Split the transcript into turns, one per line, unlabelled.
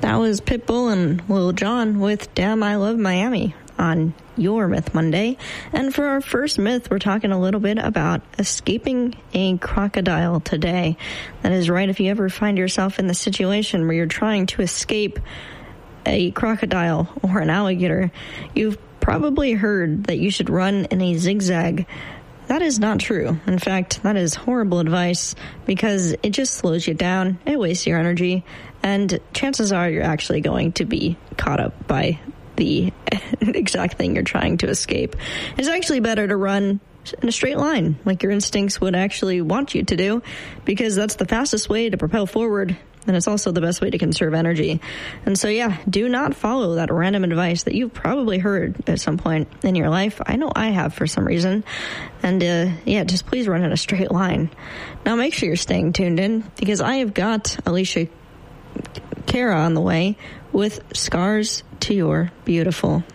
That was Pitbull and Lil Jon with Damn I Love Miami on your Myth Monday. And for our first myth, we're talking a little bit about escaping a crocodile today. That is right. If you ever find yourself in the situation where you're trying to escape a crocodile or an alligator, you've probably heard that you should run in a zigzag. That is not true. In fact, that is horrible advice because it just slows you down, it wastes your energy, and chances are you're actually going to be caught up by the exact thing you're trying to escape. It's actually better to run in a straight line, like your instincts would actually want you to do, because that's the fastest way to propel forward, and it's also the best way to conserve energy. And so, yeah, do not follow that random advice that you've probably heard at some point in your life. I know I have for some reason. And, just please run in a straight line. Now, make sure you're staying tuned in, because I have got Alicia Cara on the way with Scars to Your Beautiful.